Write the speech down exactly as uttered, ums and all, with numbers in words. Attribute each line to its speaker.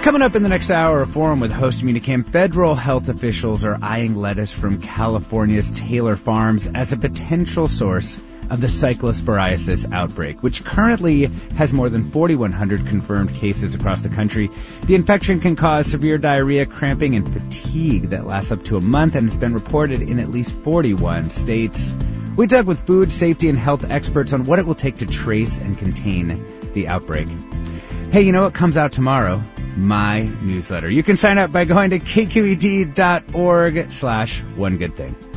Speaker 1: Coming up in the next hour, a forum with host Unicam. Federal health officials are eyeing lettuce from California's Taylor Farms as a potential source of the cyclosporiasis outbreak, which currently has more than forty-one hundred confirmed cases across the country. The infection can cause severe diarrhea, cramping, and fatigue that lasts up to a month and has been reported in at least forty-one states. We talk with food safety and health experts on what it will take to trace and contain the outbreak. Hey, you know what comes out tomorrow? My newsletter. You can sign up by going to kqed.org slash one good thing.